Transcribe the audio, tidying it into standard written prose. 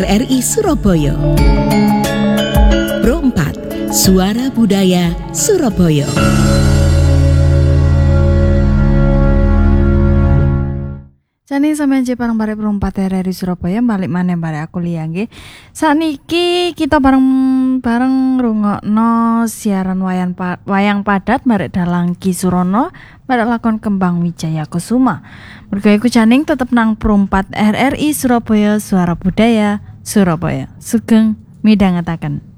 RRI Surabaya. Pro 4, Suara Budaya Surabaya. Jane sampeyan je bareng Pro 4 RRI Surabaya balik maneh bareng aku Lia nggih. Sakniki kita bareng rungokno siaran wayang padat bareng dalang Ki Surono bareng lakon Kembang Wijaya Kusuma. Mergo iku janing tetep nang Pro 4 RRI Surabaya, Suara Budaya Surabaya. Sugeng midhangetaken.